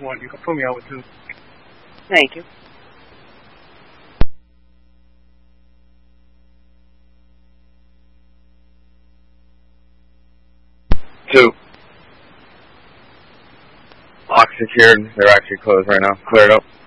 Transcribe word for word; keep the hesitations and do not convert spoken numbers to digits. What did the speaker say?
one. You can put me out with two. Thank you. Two. Lock secured. They're actually closed right now. Cleared up.